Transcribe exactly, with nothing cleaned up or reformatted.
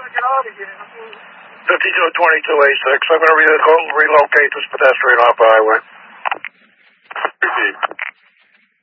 fifty-two twenty-two A six. I'm going to re relocate this pedestrian off the highway.